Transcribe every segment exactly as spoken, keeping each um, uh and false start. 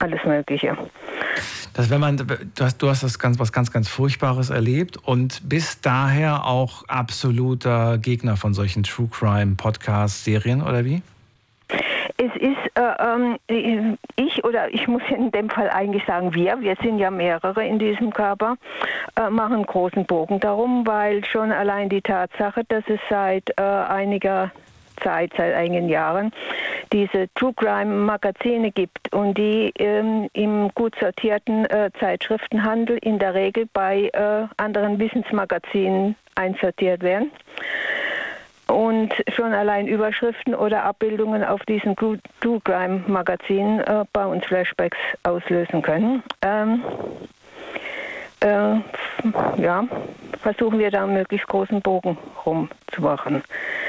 alles Mögliche. Das, wenn man, du hast, du hast das ganz, was ganz, ganz Furchtbares erlebt und bist daher auch absoluter Gegner von solchen True Crime Podcasts, Serien oder wie? Es ist, äh, ähm, ich oder ich muss in dem Fall eigentlich sagen wir, wir sind ja mehrere in diesem Körper, äh, machen großen Bogen darum, weil schon allein die Tatsache, dass es seit äh, einiger Zeit, seit einigen Jahren, diese True Crime Magazine gibt und die ähm, im gut sortierten äh, Zeitschriftenhandel in der Regel bei äh, anderen Wissensmagazinen einsortiert werden. Und schon allein Überschriften oder Abbildungen auf diesen True Crime Magazinen äh, bei uns Flashbacks auslösen können. Ähm, äh, ja, versuchen wir da einen möglichst großen Bogen rumzumachen.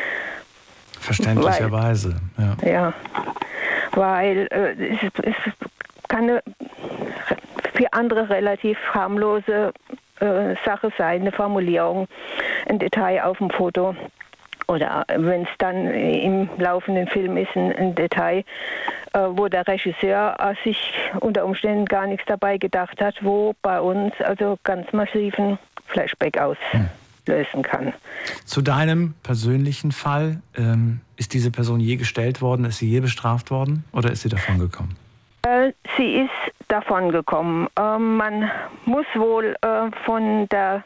Verständlicherweise, weil, ja. Ja, weil äh, es, es kann eine für andere relativ harmlose äh, Sache sein, eine Formulierung, ein Detail auf dem Foto. Oder wenn es dann im laufenden Film ist, ein, ein Detail, äh, wo der Regisseur äh, sich unter Umständen gar nichts dabei gedacht hat, wo bei uns also ganz massiven Flashback auslösen kann. Zu deinem persönlichen Fall, ähm, ist diese Person je gestellt worden, ist sie je bestraft worden oder ist sie davon gekommen? Äh, sie ist davon gekommen. Äh, man muss wohl äh, von der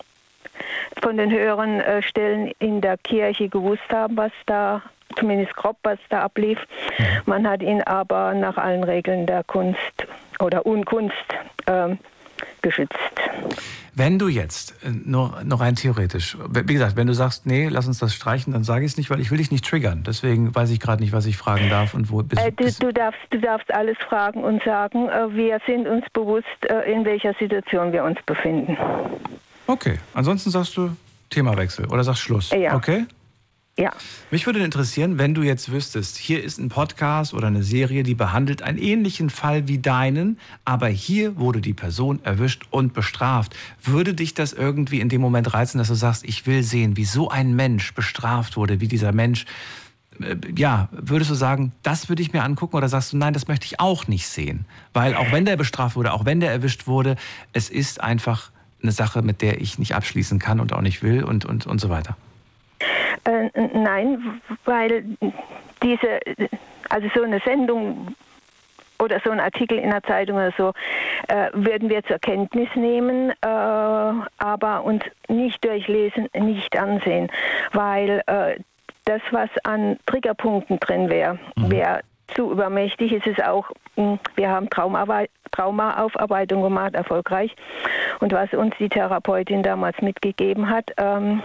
von den höheren äh, Stellen in der Kirche gewusst haben, was da, zumindest grob, was da ablief. Mhm. Man hat ihn aber nach allen Regeln der Kunst oder Unkunst äh, geschützt. Wenn du jetzt, äh, nur, noch rein theoretisch, wie gesagt, wenn du sagst, nee, lass uns das streichen, dann sage ich es nicht, weil ich will dich nicht triggern. Deswegen weiß ich gerade nicht, was ich fragen darf und wo. Bis, äh, du, du, darfst, du darfst alles fragen und sagen, äh, wir sind uns bewusst, äh, in welcher Situation wir uns befinden. Okay, ansonsten sagst du Themawechsel oder sagst Schluss, ja. Okay? Ja. Mich würde interessieren, wenn du jetzt wüsstest, hier ist ein Podcast oder eine Serie, die behandelt einen ähnlichen Fall wie deinen, aber hier wurde die Person erwischt und bestraft. Würde dich das irgendwie in dem Moment reizen, dass du sagst, ich will sehen, wie so ein Mensch bestraft wurde, wie dieser Mensch, äh, ja, würdest du sagen, das würde ich mir angucken oder sagst du, nein, das möchte ich auch nicht sehen? Weil auch wenn der bestraft wurde, auch wenn der erwischt wurde, es ist einfach eine Sache, mit der ich nicht abschließen kann und auch nicht will und, und, und so weiter? Äh, nein, weil diese, also so eine Sendung oder so ein Artikel in der Zeitung oder so, äh, würden wir zur Kenntnis nehmen, äh, aber uns nicht durchlesen, nicht ansehen, weil äh, das, was an Triggerpunkten drin wäre, mhm. wäre zu übermächtig. Es ist auch, wir haben Traumarbeit, Traumaaufarbeitung gemacht, erfolgreich. Und was uns die Therapeutin damals mitgegeben hat, ähm,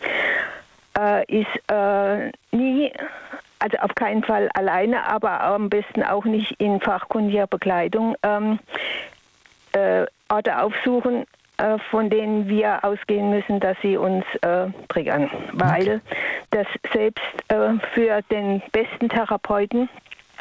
äh, ist äh, nie, also auf keinen Fall alleine, aber am besten auch nicht in fachkundiger Begleitung, ähm, äh, Orte aufsuchen, äh, von denen wir ausgehen müssen, dass sie uns äh, triggern. Weil das selbst äh, für den besten Therapeuten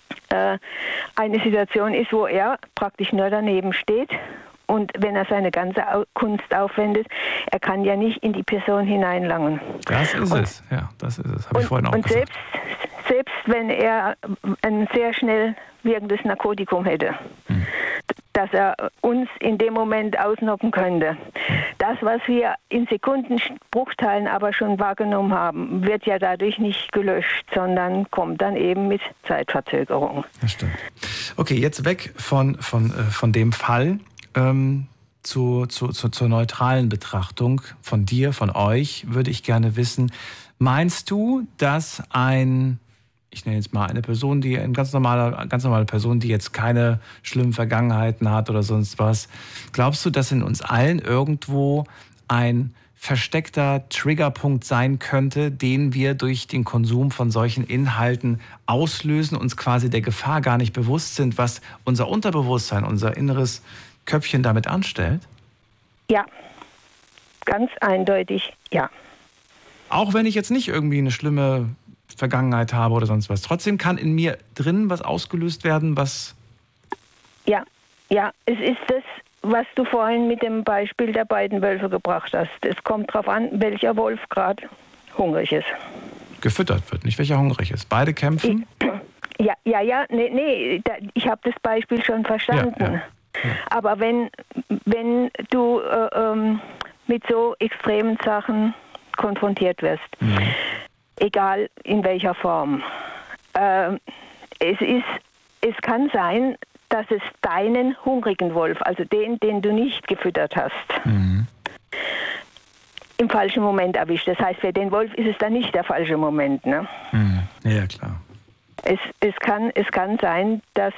eine Situation ist, wo er praktisch nur daneben steht und wenn er seine ganze Kunst aufwendet, er kann ja nicht in die Person hineinlangen. Das ist und, es, ja, das ist es, habe ich vorhin auch und gesagt. Selbst, selbst wenn er ein sehr schnell wirkendes Narkotikum hätte, hm. dass er uns in dem Moment ausnocken könnte. Das, was wir in Sekundenbruchteilen aber schon wahrgenommen haben, wird ja dadurch nicht gelöscht, sondern kommt dann eben mit Zeitverzögerung. Das stimmt. Okay, jetzt weg von, von, von dem Fall ähm, zu, zu, zu, zur neutralen Betrachtung von dir, von euch, würde ich gerne wissen, meinst du, dass ein ich nenne jetzt mal eine Person, die eine ganz normale, ganz normale Person, die jetzt keine schlimmen Vergangenheiten hat oder sonst was. Glaubst du, dass in uns allen irgendwo ein versteckter Triggerpunkt sein könnte, den wir durch den Konsum von solchen Inhalten auslösen, uns quasi der Gefahr gar nicht bewusst sind, was unser Unterbewusstsein, unser inneres Köpfchen damit anstellt? Ja, ganz eindeutig, ja. Auch wenn ich jetzt nicht irgendwie eine schlimme Vergangenheit habe oder sonst was. Trotzdem kann in mir drin was ausgelöst werden, was... Ja, ja, es ist das, was du vorhin mit dem Beispiel der beiden Wölfe gebracht hast. Es kommt darauf an, welcher Wolf gerade hungrig ist. Gefüttert wird, nicht welcher hungrig ist. Beide kämpfen? Ja, ja, ja, nee, nee, da, ich habe das Beispiel schon verstanden. Ja, ja. Ja. Aber wenn, wenn du äh, ähm, mit so extremen Sachen konfrontiert wirst, mhm. egal in welcher Form, äh, es ist, es kann sein, dass es deinen hungrigen Wolf, also den, den du nicht gefüttert hast, mhm. im falschen Moment erwischt. Das heißt, für den Wolf ist es dann nicht der falsche Moment. Ne? Mhm. Ja, klar. Es, es, kann, es kann sein, dass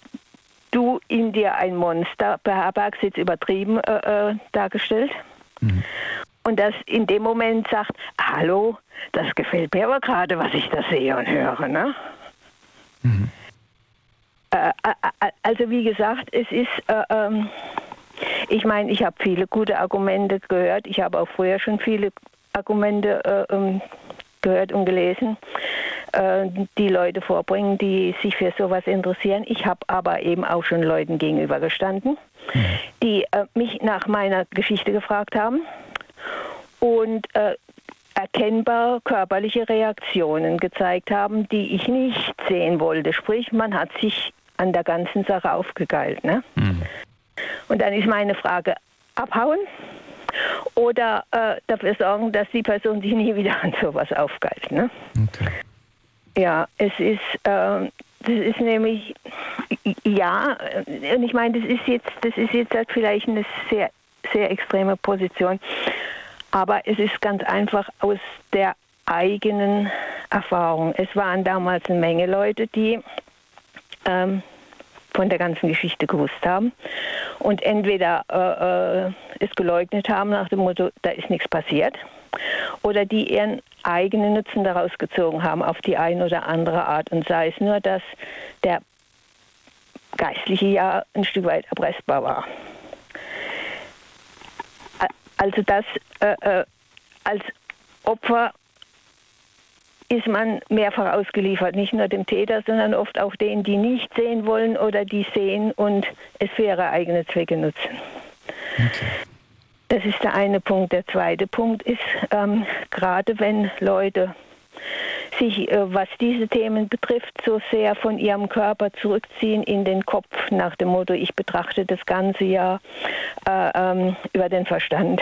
du in dir ein Monster beherbergst, jetzt übertrieben äh, äh, dargestellt, mhm. und das in dem Moment sagt, hallo, das gefällt mir aber gerade, was ich da sehe und höre. Ne? Mhm. Äh, äh, also wie gesagt, es ist, äh, ähm, ich meine, ich habe viele gute Argumente gehört, ich habe auch früher schon viele Argumente äh, ähm, gehört und gelesen, äh, die Leute vorbringen, die sich für sowas interessieren. Ich habe aber eben auch schon Leuten gegenübergestanden, mhm. die äh, mich nach meiner Geschichte gefragt haben und äh, erkennbar körperliche Reaktionen gezeigt haben, die ich nicht sehen wollte. Sprich, man hat sich an der ganzen Sache aufgegeilt. Ne? Mhm. Und dann ist meine Frage, abhauen oder äh, dafür sorgen, dass die Person sich nie wieder an sowas aufgeilt. Ne? Okay. Ja, es ist, äh, das ist nämlich, ja, und ich meine, das ist jetzt, das ist jetzt halt vielleicht eine sehr, sehr extreme Position, aber es ist ganz einfach aus der eigenen Erfahrung. Es waren damals eine Menge Leute, die ähm, von der ganzen Geschichte gewusst haben und entweder äh, äh, es geleugnet haben nach dem Motto, da ist nichts passiert, oder die ihren eigenen Nutzen daraus gezogen haben auf die eine oder andere Art, und sei es nur, dass der Geistliche ja ein Stück weit erpressbar war. Also das äh, äh, als Opfer ist man mehrfach ausgeliefert, nicht nur dem Täter, sondern oft auch denen, die nicht sehen wollen oder die sehen und es für ihre eigenen Zwecke nutzen. Okay. Das ist der eine Punkt. Der zweite Punkt ist, ähm, gerade wenn Leute sich, äh, was diese Themen betrifft, so sehr von ihrem Körper zurückziehen in den Kopf, nach dem Motto, ich betrachte das Ganze ja äh, ähm, über den Verstand,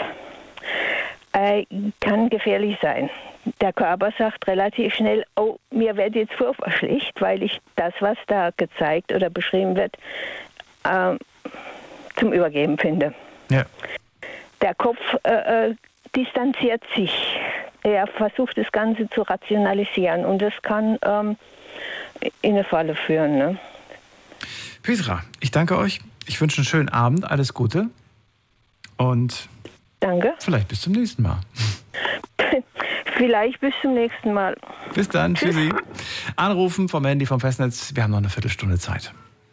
äh, kann gefährlich sein. Der Körper sagt relativ schnell, oh, mir wird jetzt furchtbar schlecht, weil ich das, was da gezeigt oder beschrieben wird, äh, zum Übergeben finde. Ja. Der Kopf äh, äh, distanziert sich. Er versucht, das Ganze zu rationalisieren und das kann ähm, in eine Falle führen. Ne? Petra, ich danke euch. Ich wünsche einen schönen Abend, alles Gute und danke. Vielleicht bis zum nächsten Mal. Vielleicht bis zum nächsten Mal. Bis dann, tschüssi. Anrufen vom Handy vom Festnetz, wir haben noch eine Viertelstunde Zeit.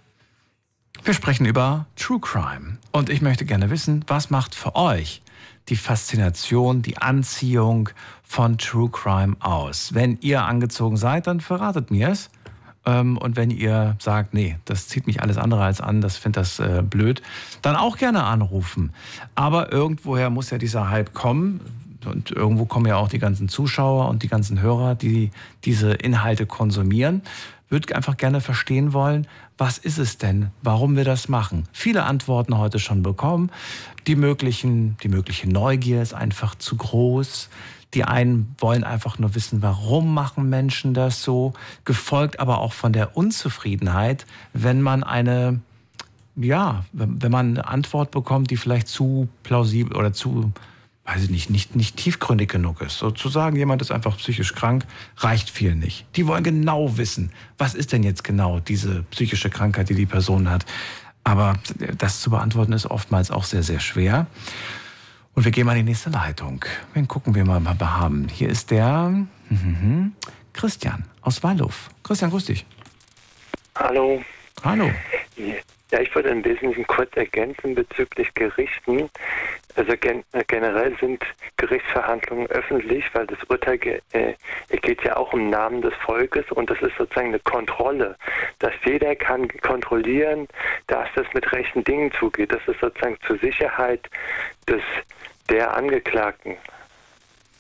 Wir sprechen über True Crime und ich möchte gerne wissen, was macht für euch die Faszination, die Anziehung von True Crime aus? Wenn ihr angezogen seid, dann verratet mir es. Und wenn ihr sagt, nee, das zieht mich alles andere als an, das finde das äh, blöd, dann auch gerne anrufen. Aber irgendwoher muss ja dieser Hype kommen. Und irgendwo kommen ja auch die ganzen Zuschauer und die ganzen Hörer, die diese Inhalte konsumieren. Würde einfach gerne verstehen wollen, was ist es denn, warum wir das machen? Viele Antworten heute schon bekommen. Die, möglichen, die mögliche Neugier ist einfach zu groß. Die einen wollen einfach nur wissen, warum machen Menschen das so, gefolgt aber auch von der Unzufriedenheit, wenn man eine, ja, wenn man eine Antwort bekommt, die vielleicht zu plausibel oder zu, weiß ich nicht, nicht, nicht tiefgründig genug ist. Sozusagen, jemand ist einfach psychisch krank, reicht viel nicht. Die wollen genau wissen, was ist denn jetzt genau diese psychische Krankheit, die die Person hat. Aber das zu beantworten ist oftmals auch sehr, sehr schwer. Und wir gehen mal in die nächste Leitung. Wen gucken wir mal, was wir haben. Hier ist der mhm, Christian aus Waldhof. Christian, grüß dich. Hallo. Hallo. Ja, ich würde ein Wesentlichen kurz ergänzen bezüglich Gerichten. Also gen generell sind Gerichtsverhandlungen öffentlich, weil das Urteil ge äh, geht ja auch im Namen des Volkes und das ist sozusagen eine Kontrolle, dass jeder kann kontrollieren, dass das mit rechten Dingen zugeht. Das ist sozusagen zur Sicherheit des der Angeklagten.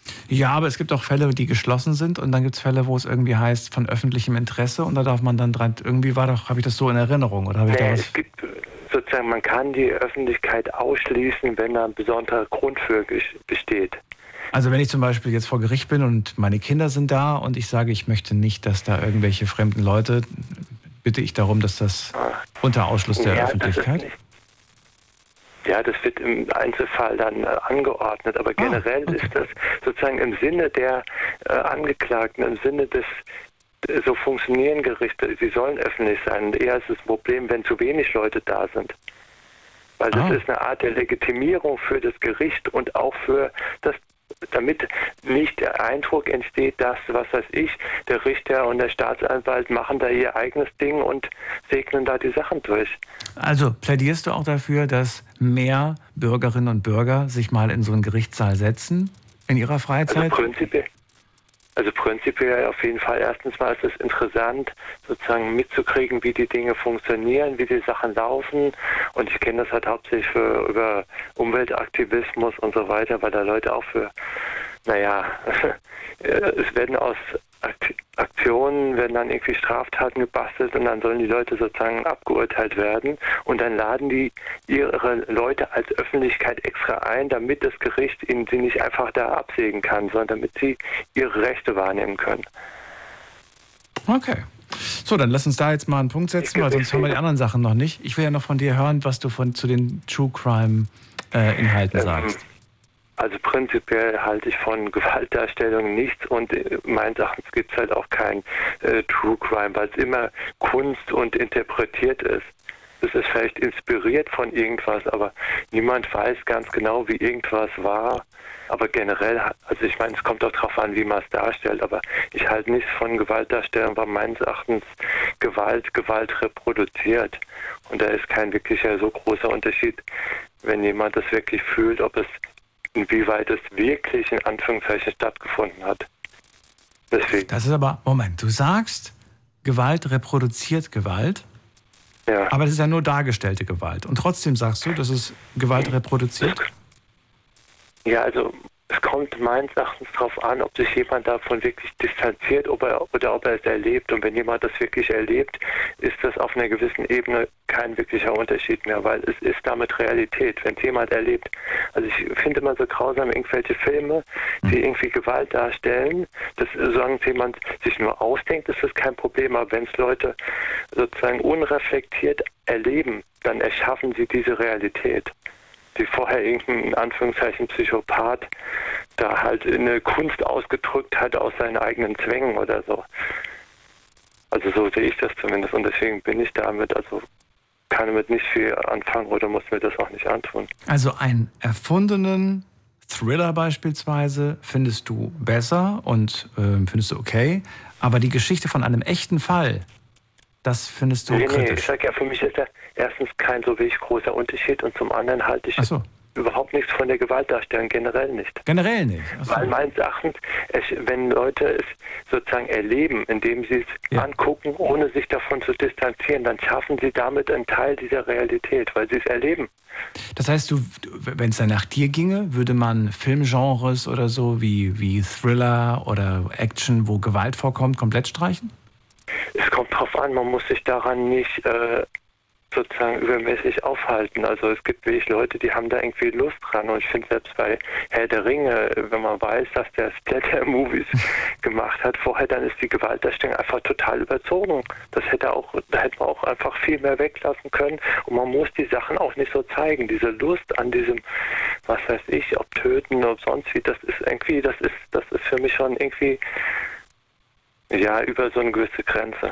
Ja, aber es gibt auch Fälle, die geschlossen sind und dann gibt es Fälle, wo es irgendwie heißt, von öffentlichem Interesse und da darf man dann dran, irgendwie war doch, habe ich das so in Erinnerung oder habe ich naja, da was? Es gibt sozusagen, man kann die Öffentlichkeit ausschließen, wenn da ein besonderer Grund für besteht. Also wenn ich zum Beispiel jetzt vor Gericht bin und meine Kinder sind da und ich sage, ich möchte nicht, dass da irgendwelche fremden Leute, bitte ich darum, dass das unter Ausschluss der ja, Öffentlichkeit? Ja, das wird im Einzelfall dann äh, angeordnet, aber generell ah, okay. ist das sozusagen im Sinne der äh, Angeklagten, im Sinne des, äh, so funktionieren Gerichte, sie sollen öffentlich sein. Und eher ist es ein Problem, wenn zu wenig Leute da sind. Weil das ah. ist eine Art der Legitimierung für das Gericht und auch für das, damit nicht der Eindruck entsteht, dass, was weiß ich, der Richter und der Staatsanwalt machen da ihr eigenes Ding und segnen da die Sachen durch. Also plädierst du auch dafür, dass mehr Bürgerinnen und Bürger sich mal in so einen Gerichtssaal setzen in ihrer Freizeit? Also prinzipiell, also prinzipiell auf jeden Fall. Erstens mal ist es interessant, sozusagen mitzukriegen, wie die Dinge funktionieren, wie die Sachen laufen. Und ich kenne das halt hauptsächlich für, über Umweltaktivismus und so weiter, weil da Leute auch für, naja, es werden aus Aktionen, werden dann irgendwie Straftaten gebastelt und dann sollen die Leute sozusagen abgeurteilt werden und dann laden die ihre Leute als Öffentlichkeit extra ein, damit das Gericht ihnen sie nicht einfach da absägen kann, sondern damit sie ihre Rechte wahrnehmen können. Okay. So, dann lass uns da jetzt mal einen Punkt setzen, weil sonst haben wir die anderen Sachen noch nicht. Ich will ja noch von dir hören, was du von zu den True Crime äh, Inhalten ähm, sagst. Also prinzipiell halte ich von Gewaltdarstellung nichts und äh, meines Erachtens gibt es halt auch kein äh, True Crime, weil es immer Kunst und interpretiert ist. Es ist vielleicht inspiriert von irgendwas, aber niemand weiß ganz genau, wie irgendwas war. Aber generell, also ich meine, es kommt auch darauf an, wie man es darstellt, aber ich halte nichts von Gewaltdarstellung, weil meines Erachtens Gewalt Gewalt reproduziert. Und da ist kein wirklicher so großer Unterschied, wenn jemand das wirklich fühlt, ob es inwieweit es wirklich in Anführungszeichen stattgefunden hat. Deswegen. Das ist aber, Moment, du sagst, Gewalt reproduziert Gewalt, ja. aber es ist ja nur dargestellte Gewalt. Und trotzdem sagst du, dass es Gewalt reproduziert? Ja, also es kommt meines Erachtens darauf an, ob sich jemand davon wirklich distanziert ob er, oder ob er es erlebt. Und wenn jemand das wirklich erlebt, ist das auf einer gewissen Ebene kein wirklicher Unterschied mehr, weil es ist damit Realität, wenn es jemand erlebt. Also ich finde immer so grausam irgendwelche Filme, die irgendwie Gewalt darstellen, dass solange jemand sich nur ausdenkt, ist das kein Problem, aber wenn es Leute sozusagen unreflektiert erleben, dann erschaffen sie diese Realität, die vorher irgendein, in Anführungszeichen, Psychopath da halt eine Kunst ausgedrückt hat aus seinen eigenen Zwängen oder so. Also so sehe ich das zumindest und deswegen bin ich damit, also kann damit nicht viel anfangen oder muss mir das auch nicht antun. Also einen erfundenen Thriller beispielsweise findest du besser und äh, findest du okay, aber die Geschichte von einem echten Fall, das findest du nee, kritisch. Nee, ich sage ja, für mich ist da erstens kein so wirklich großer Unterschied und zum anderen halte ich so. überhaupt nichts von der Gewaltdarstellung, generell nicht. Generell nicht? So. Weil meines Erachtens, es, wenn Leute es sozusagen erleben, indem sie es ja. angucken, ohne sich davon zu distanzieren, dann schaffen sie damit einen Teil dieser Realität, weil sie es erleben. Das heißt, du, wenn es dann nach dir ginge, würde man Filmgenres oder so wie, wie Thriller oder Action, wo Gewalt vorkommt, komplett streichen? Es kommt drauf an, man muss sich daran nicht äh, sozusagen übermäßig aufhalten. Also es gibt wirklich Leute, die haben da irgendwie Lust dran und ich finde selbst bei Herr der Ringe, wenn man weiß, dass der Splatter-Movies gemacht hat, vorher dann ist die Gewaltdarstellung einfach total überzogen. Das hätte auch, da hätte man auch einfach viel mehr weglassen können und man muss die Sachen auch nicht so zeigen. Diese Lust an diesem, was weiß ich, ob Töten oder sonst wie, das ist irgendwie, das ist, das ist für mich schon irgendwie ja, über so eine gewisse Grenze.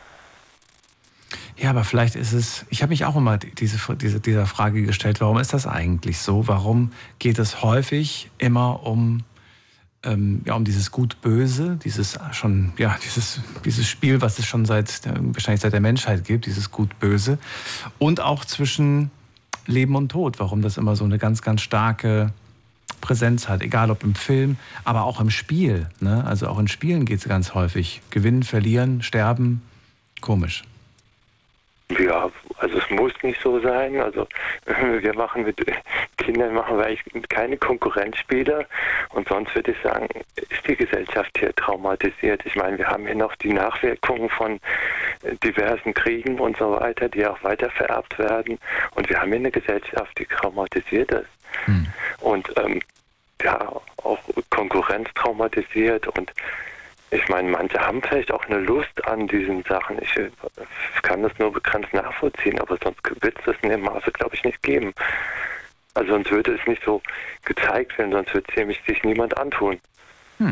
Ja, aber vielleicht ist es, ich habe mich auch immer diese, diese, dieser Frage gestellt, warum ist das eigentlich so? Warum geht es häufig immer um, ähm, ja, um dieses Gut-Böse, dieses schon, ja, dieses, dieses Spiel, was es schon seit, wahrscheinlich seit der Menschheit gibt, dieses Gut-Böse und auch zwischen Leben und Tod, warum das immer so eine ganz, ganz starke Präsenz hat, egal ob im Film, aber auch im Spiel. Ne? Also auch in Spielen geht es ganz häufig. Gewinnen, verlieren, sterben, komisch. Ja, also es muss nicht so sein. Also wir machen mit Kindern machen wir eigentlich keine Konkurrenzspiele und sonst würde ich sagen, ist die Gesellschaft hier traumatisiert. Ich meine, wir haben hier noch die Nachwirkungen von diversen Kriegen und so weiter, die auch weiter vererbt werden und wir haben hier eine Gesellschaft, die traumatisiert ist. Hm. Und ähm, ja, auch Konkurrenz traumatisiert und ich meine, manche haben vielleicht auch eine Lust an diesen Sachen. Ich kann das nur begrenzt nachvollziehen, aber sonst wird es das in dem Maße, glaube ich, nicht geben. Also sonst würde es nicht so gezeigt werden, sonst würde es nämlich sich niemand antun. Hm.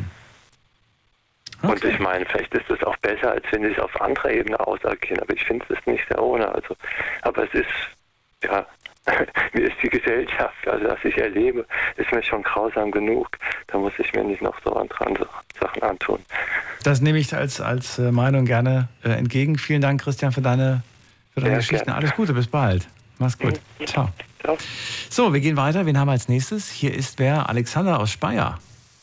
Okay. Und ich meine, vielleicht ist es auch besser, als wenn sie es auf anderer Ebene ausagieren, aber ich finde es nicht sehr ohne. Also, aber es ist, ja, mir ist die Gesellschaft, also was ich erlebe, ist mir schon grausam genug. Da muss ich mir nicht noch so andere Sachen antun. Das nehme ich als, als Meinung gerne äh, entgegen. Vielen Dank, Christian, für deine, für deine Geschichten. Gerne. Alles Gute, bis bald. Mach's gut. Mhm. Ciao. Ciao. So, wir gehen weiter. Wen haben wir als nächstes? Hier ist wer? Alexander aus Speyer.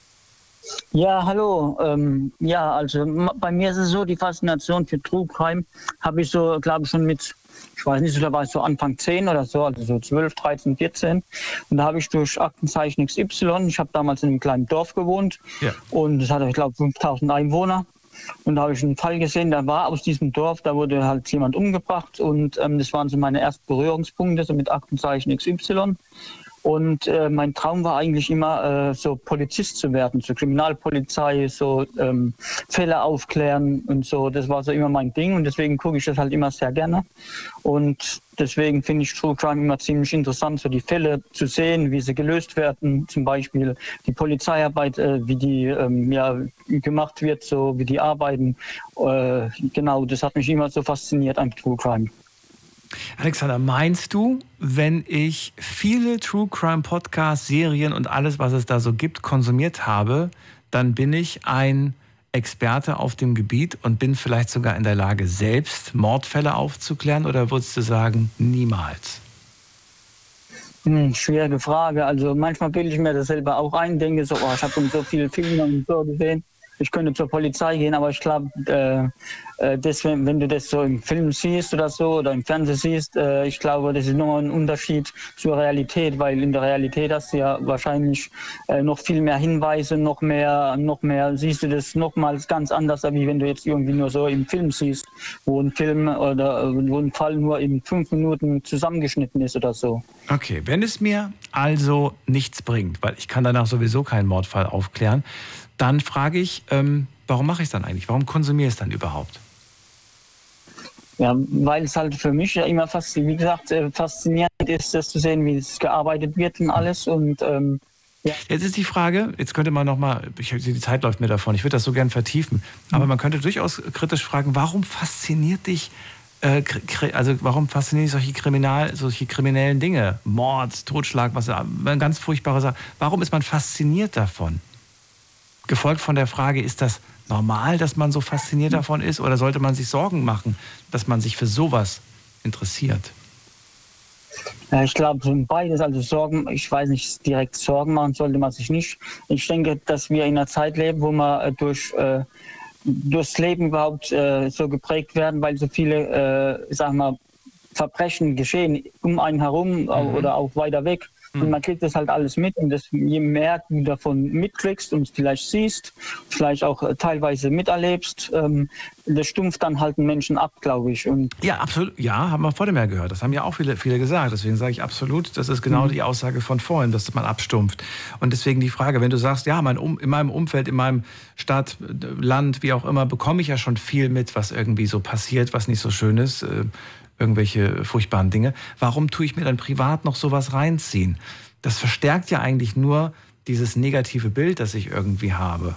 Ja, hallo. Ähm, ja, also bei mir ist es so, die Faszination für True Crime habe ich so, glaube ich, schon mit, ich weiß nicht, da war ich so Anfang zehn oder so, also so zwölf, dreizehn, vierzehn. Und da habe ich durch Aktenzeichen X Y, ich habe damals in einem kleinen Dorf gewohnt, ja. Und es hatte, ich glaube, fünftausend Einwohner. Und da habe ich einen Fall gesehen, da war aus diesem Dorf, da wurde halt jemand umgebracht. Und ähm, das waren so meine ersten Berührungspunkte, so mit Aktenzeichen X Y. Und äh, mein Traum war eigentlich immer, äh, so Polizist zu werden, so Kriminalpolizei, so ähm, Fälle aufklären und so. Das war so immer mein Ding und deswegen gucke ich das halt immer sehr gerne. Und deswegen finde ich True Crime immer ziemlich interessant, so die Fälle zu sehen, wie sie gelöst werden. Zum Beispiel die Polizeiarbeit, äh, wie die ähm, ja, gemacht wird, so wie die arbeiten. Äh, genau, das hat mich immer so fasziniert an True Crime. Alexander, meinst du, wenn ich viele True Crime Podcasts, Serien und alles, was es da so gibt, konsumiert habe, dann bin ich ein Experte auf dem Gebiet und bin vielleicht sogar in der Lage, selbst Mordfälle aufzuklären? Oder würdest du sagen, niemals? Hm, schwierige Frage. Also manchmal bilde ich mir das selber auch ein, denke so, oh, ich habe schon so viele Filme und so gesehen. Ich könnte zur Polizei gehen, aber ich glaube, äh, äh, deswegen, wenn du das so im Film siehst oder so oder im Fernsehen siehst, äh, ich glaube, das ist nochmal ein Unterschied zur Realität, weil in der Realität hast du ja wahrscheinlich äh, noch viel mehr Hinweise, noch mehr, noch mehr, siehst du das nochmals ganz anders, wie wenn du jetzt irgendwie nur so im Film siehst, wo ein Film oder wo ein Fall nur in fünf Minuten zusammengeschnitten ist oder so. Okay, wenn es mir also nichts bringt, weil ich kann danach sowieso keinen Mordfall aufklären, dann frage ich, ähm, warum mache ich es dann eigentlich? Warum konsumiere ich es dann überhaupt? Ja, weil es halt für mich ja immer fast, wie gesagt, faszinierend ist, das zu sehen, wie es gearbeitet wird und alles. Und ähm, ja. Jetzt ist die Frage, jetzt könnte man nochmal, die Zeit läuft mir davon, ich würde das so gern vertiefen, mhm. aber man könnte durchaus kritisch fragen, warum fasziniert dich, äh, also warum faszinieren dich solche, Kriminal, solche kriminellen Dinge? Mord, Totschlag, was, eine ganz furchtbare Sache. Warum ist man fasziniert davon? Gefolgt von der Frage, ist das normal, dass man so fasziniert davon ist? Oder sollte man sich Sorgen machen, dass man sich für sowas interessiert? Ja, ich glaube, beides. Also Sorgen, ich weiß nicht, direkt Sorgen machen sollte man sich nicht. Ich denke, dass wir in einer Zeit leben, wo man durch, äh, durchs Leben überhaupt äh, so geprägt werden, weil so viele, äh, sagen wir, Verbrechen geschehen um einen herum mhm. oder auch weiter weg. Und man kriegt das halt alles mit und das, je mehr du davon mitkriegst und vielleicht siehst, vielleicht auch äh, teilweise miterlebst, ähm, das stumpft dann halt einen Menschen ab, glaube ich. Und ja, absolut. Ja, haben wir vor dem Jahr gehört. Das haben ja auch viele, viele gesagt. Deswegen sage ich absolut, das ist genau mhm. die Aussage von vorhin, dass man abstumpft. Und deswegen die Frage, wenn du sagst, ja, mein um, in meinem Umfeld, in meinem Stadt, Land, wie auch immer, bekomme ich ja schon viel mit, was irgendwie so passiert, was nicht so schön ist. Äh, irgendwelche furchtbaren Dinge. Warum tue ich mir dann privat noch sowas reinziehen? Das verstärkt ja eigentlich nur dieses negative Bild, das ich irgendwie habe.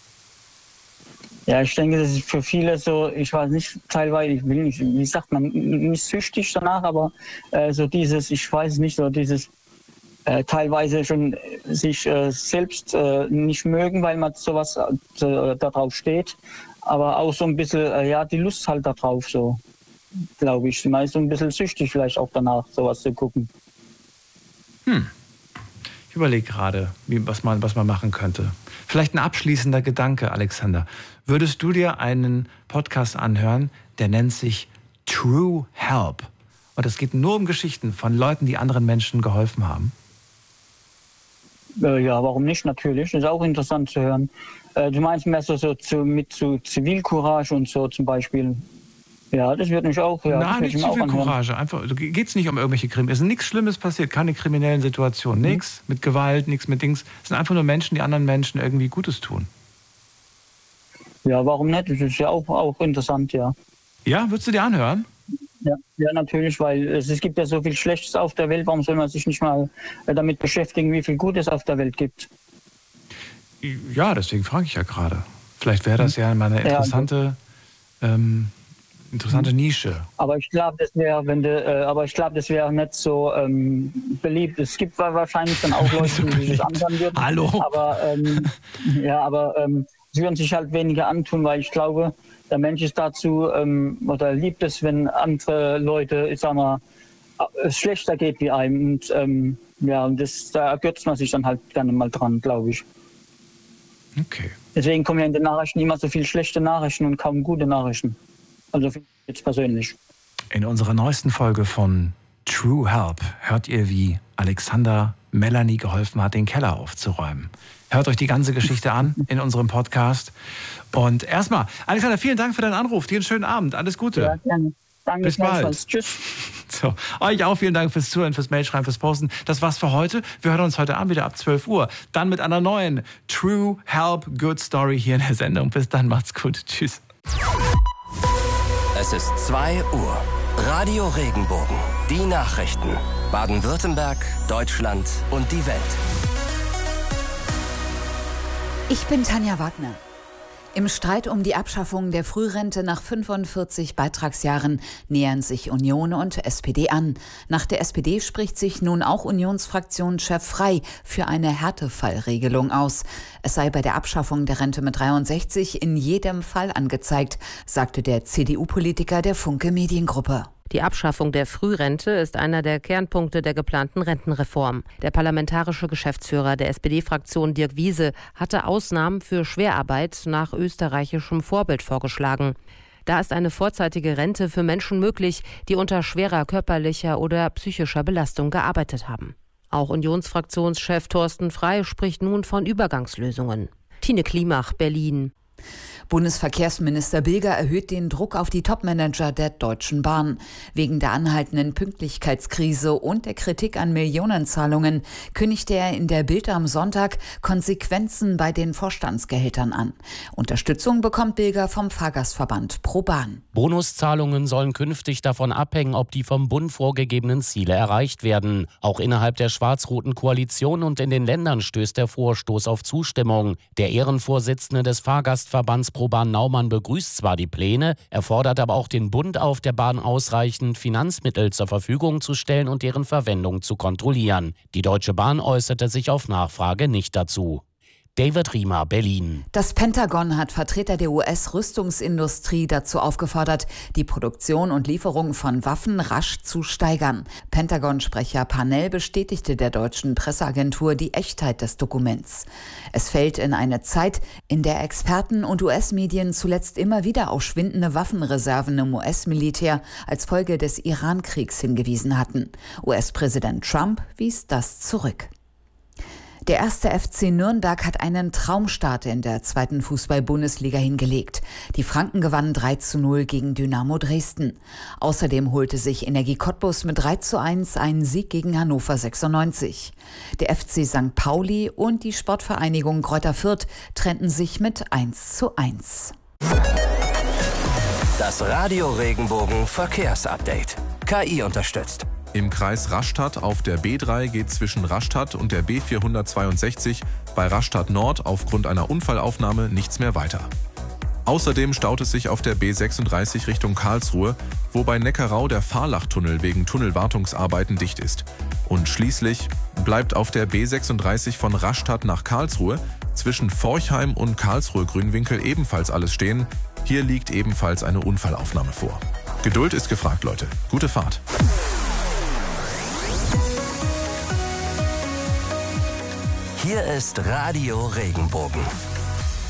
Ja, ich denke, das ist für viele so, ich weiß nicht, teilweise, ich will nicht, wie sagt man, nicht süchtig danach, aber äh, so dieses, ich weiß nicht, so dieses äh, teilweise schon sich äh, selbst äh, nicht mögen, weil man sowas äh, da drauf steht, aber auch so ein bisschen, äh, ja, die Lust halt da drauf so. Glaube ich. Die meisten ein bisschen süchtig vielleicht auch danach, sowas zu gucken. Hm. Ich überlege gerade, wie, was, man, was man machen könnte. Vielleicht ein abschließender Gedanke, Alexander. Würdest du dir einen Podcast anhören, der nennt sich True Help. Und es geht nur um Geschichten von Leuten, die anderen Menschen geholfen haben. Äh, ja, warum nicht? Natürlich. Das ist auch interessant zu hören. Äh, du meinst mehr so, so zu, mit so Zivilcourage und so zum Beispiel. Ja, das wird mich auch. Ja, Nein, nicht Zivilcourage. Einfach, geht es nicht um irgendwelche Kriminellen. Es ist nichts Schlimmes passiert, keine kriminellen Situationen. Mhm. Nichts mit Gewalt, nichts mit Dings. Es sind einfach nur Menschen, die anderen Menschen irgendwie Gutes tun. Ja, warum nicht? Das ist ja auch, auch interessant, ja. Ja, würdest du dir anhören? Ja, ja, natürlich, weil es, es gibt ja so viel Schlechtes auf der Welt. Warum soll man sich nicht mal damit beschäftigen, wie viel Gutes auf der Welt gibt? Ja, deswegen frage ich ja gerade. Vielleicht wäre das ja mal eine interessante, ja, ähm, interessante Nische. Aber ich glaube, das wäre, wenn de, äh, aber ich glaube, das wäre nicht so ähm, beliebt. Es gibt wahrscheinlich dann auch Leute, so die sich das anhören würden. Hallo. Aber ähm, ja, aber ähm, sie würden sich halt weniger antun, weil ich glaube, der Mensch ist dazu ähm, oder liebt es, wenn andere Leute, ich sag mal, es schlechter geht wie einem. Und ähm, ja, und das, da ergötzt man sich dann halt gerne mal dran, glaube ich. Okay. Deswegen kommen ja in den Nachrichten immer so viele schlechte Nachrichten und kaum gute Nachrichten. Also finde ich jetzt persönlich. In unserer neuesten Folge von True Help hört ihr, wie Alexander Melanie geholfen hat, den Keller aufzuräumen. Hört euch die ganze Geschichte an in unserem Podcast. Und erstmal, Alexander, vielen Dank für deinen Anruf. Dir einen schönen Abend. Alles Gute. Ja, gerne. Danke. Bis bald. Tschüss. So, euch auch vielen Dank fürs Zuhören, fürs Mailschreiben, fürs Posten. Das war's für heute. Wir hören uns heute Abend wieder ab zwölf Uhr. Dann mit einer neuen True Help Good Story hier in der Sendung. Bis dann, macht's gut. Tschüss. Es ist zwei Uhr. Radio Regenbogen. Die Nachrichten. Baden-Württemberg, Deutschland und die Welt. Ich bin Tanja Wagner. Im Streit um die Abschaffung der Frührente nach fünfundvierzig Beitragsjahren nähern sich Union und S P D an. Nach der S P D spricht sich nun auch Unionsfraktionschef Frey für eine Härtefallregelung aus. Es sei bei der Abschaffung der Rente mit dreiundsechzig in jedem Fall angezeigt, sagte der C D U-Politiker der Funke Mediengruppe. Die Abschaffung der Frührente ist einer der Kernpunkte der geplanten Rentenreform. Der parlamentarische Geschäftsführer der S P D-Fraktion Dirk Wiese hatte Ausnahmen für Schwerarbeit nach österreichischem Vorbild vorgeschlagen. Da ist eine vorzeitige Rente für Menschen möglich, die unter schwerer körperlicher oder psychischer Belastung gearbeitet haben. Auch Unionsfraktionschef Thorsten Frey spricht nun von Übergangslösungen. Tine Klimach, Berlin. Bundesverkehrsminister Bilger erhöht den Druck auf die Topmanager der Deutschen Bahn. Wegen der anhaltenden Pünktlichkeitskrise und der Kritik an Millionenzahlungen kündigte er in der Bild am Sonntag Konsequenzen bei den Vorstandsgehältern an. Unterstützung bekommt Bilger vom Fahrgastverband ProBahn. Bonuszahlungen sollen künftig davon abhängen, ob die vom Bund vorgegebenen Ziele erreicht werden. Auch innerhalb der schwarz-roten Koalition und in den Ländern stößt der Vorstoß auf Zustimmung. Der Ehrenvorsitzende des Fahrgastverbands ProBahn Naumann begrüßt zwar die Pläne, er fordert aber auch den Bund auf, der Bahn ausreichend Finanzmittel zur Verfügung zu stellen und deren Verwendung zu kontrollieren. Die Deutsche Bahn äußerte sich auf Nachfrage nicht dazu. David Riemer, Berlin. Das Pentagon hat Vertreter der U S-Rüstungsindustrie dazu aufgefordert, die Produktion und Lieferung von Waffen rasch zu steigern. Pentagon-Sprecher Parnell bestätigte der deutschen Presseagentur die Echtheit des Dokuments. Es fällt in eine Zeit, in der Experten und U S-Medien zuletzt immer wieder auf schwindende Waffenreserven im U S-Militär als Folge des Iran-Kriegs hingewiesen hatten. U S-Präsident Trump wies das zurück. Der erste F C Nürnberg hat einen Traumstart in der zweiten Fußball-Bundesliga hingelegt. Die Franken gewannen drei zu null gegen Dynamo Dresden. Außerdem holte sich Energie Cottbus mit drei zu eins einen Sieg gegen Hannover sechsundneunzig. Der F C Sankt Pauli und die Sportvereinigung Greuther Fürth trennten sich mit eins zu eins. Das Radio Regenbogen Verkehrsupdate. K I unterstützt. Im Kreis Rastatt auf der B drei geht zwischen Rastatt und der B vierhundertzweiundsechzig bei Rastatt Nord aufgrund einer Unfallaufnahme nichts mehr weiter. Außerdem staut es sich auf der B sechsunddreißig Richtung Karlsruhe, wo bei Neckarau der Fahrlachtunnel wegen Tunnelwartungsarbeiten dicht ist. Und schließlich bleibt auf der B sechsunddreißig von Rastatt nach Karlsruhe zwischen Forchheim und Karlsruhe-Grünwinkel ebenfalls alles stehen. Hier liegt ebenfalls eine Unfallaufnahme vor. Geduld ist gefragt, Leute. Gute Fahrt. Hier ist Radio Regenbogen.